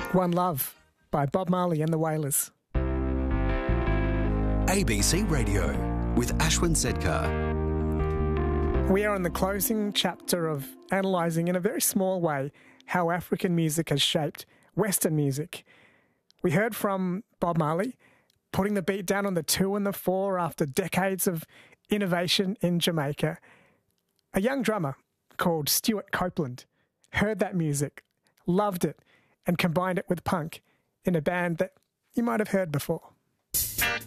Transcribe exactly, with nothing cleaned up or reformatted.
One Love by Bob Marley and the Wailers. A B C Radio with Ashwin Sedkar. We are in the closing chapter of analysing in a very small way how African music has shaped Western music. We heard from Bob Marley putting the beat down on the two and the four after decades of innovation in Jamaica. A young drummer called Stuart Copeland heard that music, loved it, and combined it with punk in a band that you might have heard before.